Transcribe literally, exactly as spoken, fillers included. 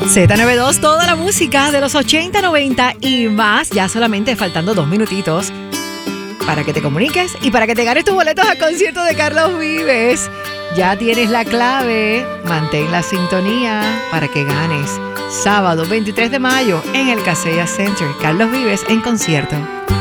Z noventa y dos, toda la música de los ochenta, noventa y más. Ya solamente faltando dos minutitos para que te comuniques y para que te ganes tus boletos al concierto de Carlos Vives. Ya tienes la clave. Mantén la sintonía para que ganes. Sábado veintitrés de mayo en el Kaseya Center. Carlos Vives en concierto.